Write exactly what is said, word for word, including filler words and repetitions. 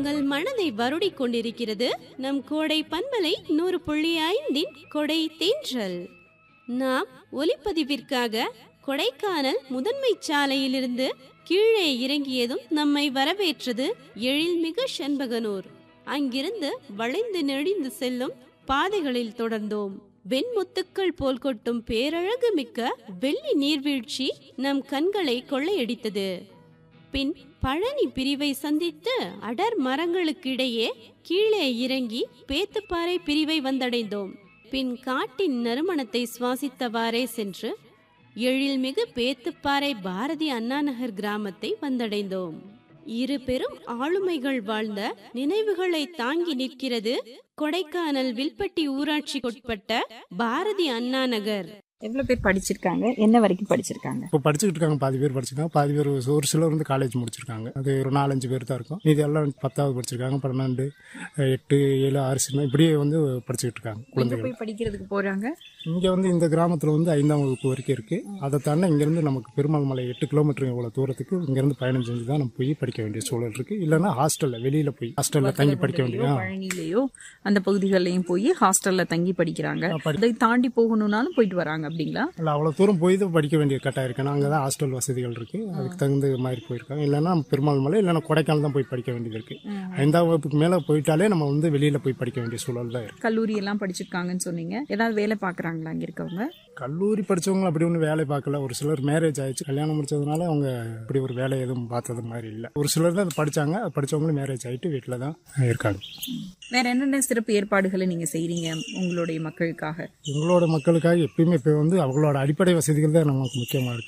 உங்கள் மனதை வருடி கொண்டிருக்கிறது நம் கோடை பண்பலை நூறு புள்ளி ஐந்தின் கொடை தேன்றல். நாம் ஒலிப்பதிவிற்காக கொடைக்கானல் முதன்மை சாலையிலிருந்து கீழே இறங்கியதும் நம்மை வரவேற்றது எழில்மிகு செண்பகனூர். அங்கிருந்து வளைந்து நெடிந்து செல்லும் பாதைகளில் தொடர்ந்தோம். வெண்முத்துக்கள் போல் கொட்டும் பேரழகு மிக்க வெள்ளி நீர்வீழ்ச்சி நம் கண்களை கொள்ளையடித்தது. பின் பழனி பிரிவை சந்தித்து அடர் மரங்களுக்கிடையே கீழே இறங்கி பேத்துப்பாறை பிரிவை வந்தடைந்தோம். பின் காட்டின் நறுமணத்தை சுவாசித்தவாறே சென்று எழில்மிகு பேத்துப்பாறை பாரதி அண்ணா நகர் கிராமத்தை வந்தடைந்தோம். இரு பெரும் ஆளுமைகள் வாழ்ந்த நினைவுகளை தாங்கி நிற்கிறது கொடைக்கானல் வில்பட்டி ஊராட்சிக்குட்பட்ட பாரதி அண்ணா நகர். எவ்வளவு பேர் படிச்சிருக்காங்க, என்ன வரைக்கும் படிச்சிருக்காங்க? இப்போ படிச்சுட்டு இருக்காங்க, பாதி பேர் படிச்சிருக்காங்க, பாதி பேர் ஒரு சிலர் வந்து காலேஜ் முடிச்சிருக்காங்க. அது ஒரு நாலஞ்சு பேர் தான் இருக்கும். இது எல்லாம் பத்தாவது படிச்சிருக்காங்க, பன்னெண்டு, எட்டு, ஏழு, ஆறு சின்ன இப்படியே வந்து படிச்சுக்கிட்டு இருக்காங்க. குழந்தைகள் போய் படிக்கிறதுக்கு போறாங்க. இங்க வந்து இந்த கிராமத்துல வந்து ஐந்தாம் வகுப்பு வரைக்கும் இருக்கு. அதை தாண்டி இங்கிருந்து நமக்கு பெருமாள் மலை எட்டு கிலோமீட்டர் இவ்வளவு தூரத்துக்கு இங்கிருந்து பயணம் செஞ்சு தான் நம்ம போய் படிக்க வேண்டிய சூழல் இருக்கு. இல்லைன்னா ஹாஸ்டல்ல வெளியில போய் ஹாஸ்டல்ல தங்கி படிக்க வேண்டிய பழனிலேயோ அந்த பகுதிகளிலையும் போய் ஹாஸ்டல்ல தங்கி படிக்கிறாங்க. அதை தாண்டி போகணும்னாலும் போயிட்டு வராங்க அப்படிங்களா? இல்ல, அவ்வளவு தூரம் போய் தான் படிக்க வேண்டிய கட்டாயம் இருக்கு. அங்கதான் ஹாஸ்டல் வசதிகள் இருக்கு, அதுக்கு தகுந்த மாதிரி போயிருக்காங்க. இல்லைன்னா பெருமாள் மலை இல்லைன்னா கொடைக்கானல் தான் போய் படிக்க வேண்டியது இருக்கு. ஐந்தாம் வகுப்புக்கு மேல போயிட்டாலே நம்ம வந்து வெளியில போய் படிக்க வேண்டிய சூழல் தான் இருக்கு. கல்லூரி எல்லாம் படிச்சிருக்காங்கன்னு சொன்னீங்க, ஏதாவது வேலை பாக்குறாங்களா அங்க இருக்கவங்க? கல்லூரி படிச்சவங்க அப்படி ஒன்றும் வேலை பார்க்கல. ஒரு சிலர் மேரேஜ் ஆயிடுச்சு, கல்யாணம் முடிச்சதுனால அவங்க இப்படி ஒரு வேலை எதுவும் பார்த்தது மாதிரி இல்லை. ஒரு சிலர் தான் படிச்சாங்க, படிச்சவங்களும் மேரேஜ் ஆயிட்டு வீட்டில தான் இருக்காங்க. வேற என்னென்ன சிறப்பு ஏற்பாடுகளை நீங்க செய்றீங்க உங்களுடைய மக்களுக்காக? எங்களோட மக்களுக்காக எப்பயுமே இப்போ வந்து அவங்களோட அடிப்படை வசதிகள் தான் நமக்கு முக்கியமா இருக்கு.